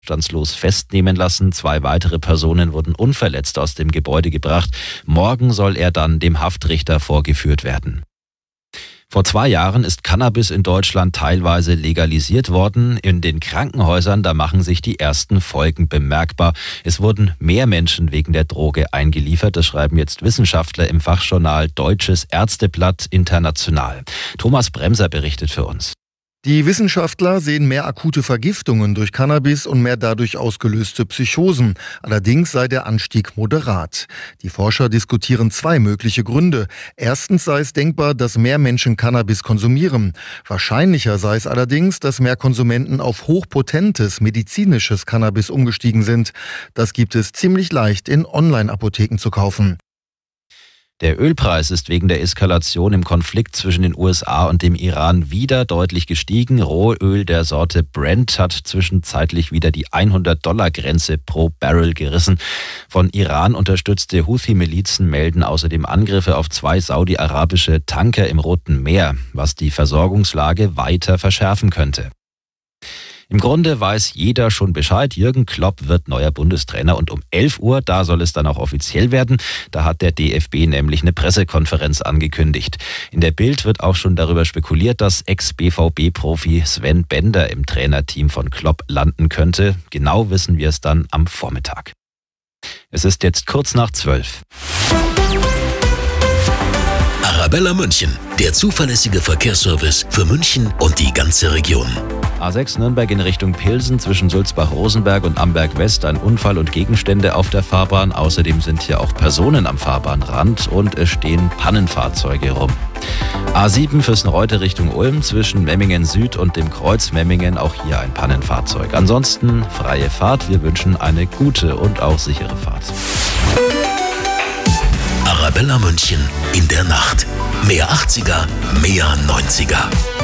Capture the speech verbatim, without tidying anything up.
widerstandslos festnehmen lassen. Zwei weitere Personen wurden unverletzt aus dem Gebäude gebracht. Morgen soll er dann dem Haftrichter vorgeführt werden. Vor zwei Jahren ist Cannabis in Deutschland teilweise legalisiert worden. In den Krankenhäusern, da machen sich die ersten Folgen bemerkbar. Es wurden mehr Menschen wegen der Droge eingeliefert. Das schreiben jetzt Wissenschaftler im Fachjournal Deutsches Ärzteblatt International. Thomas Bremser berichtet für uns. Die Wissenschaftler sehen mehr akute Vergiftungen durch Cannabis und mehr dadurch ausgelöste Psychosen. Allerdings sei der Anstieg moderat. Die Forscher diskutieren zwei mögliche Gründe. Erstens sei es denkbar, dass mehr Menschen Cannabis konsumieren. Wahrscheinlicher sei es allerdings, dass mehr Konsumenten auf hochpotentes medizinisches Cannabis umgestiegen sind. Das gibt es ziemlich leicht in Online-Apotheken zu kaufen. Der Ölpreis ist wegen der Eskalation im Konflikt zwischen den U S A und dem Iran wieder deutlich gestiegen. Rohöl der Sorte Brent hat zwischenzeitlich wieder die hundert-Dollar-Grenze pro Barrel gerissen. Von Iran unterstützte Houthi-Milizen melden außerdem Angriffe auf zwei saudi-arabische Tanker im Roten Meer, was die Versorgungslage weiter verschärfen könnte. Im Grunde weiß jeder schon Bescheid. Jürgen Klopp wird neuer Bundestrainer und um elf Uhr, da soll es dann auch offiziell werden. Da hat der D F B nämlich eine Pressekonferenz angekündigt. In der Bild wird auch schon darüber spekuliert, dass Ex-B V B-Profi Sven Bender im Trainerteam von Klopp landen könnte. Genau wissen wir es dann am Vormittag. Es ist jetzt kurz nach zwölf. Arabella München, der zuverlässige Verkehrsservice für München und die ganze Region. A sechs Nürnberg in Richtung Pilsen zwischen Sulzbach-Rosenberg und Amberg-West. Ein Unfall und Gegenstände auf der Fahrbahn. Außerdem sind hier auch Personen am Fahrbahnrand und es stehen Pannenfahrzeuge rum. A sieben Füssen-Reute Richtung Ulm zwischen Memmingen Süd und dem Kreuz Memmingen. Auch hier ein Pannenfahrzeug. Ansonsten freie Fahrt. Wir wünschen eine gute und auch sichere Fahrt. Arabella München in der Nacht. Mehr achtziger, mehr neunziger.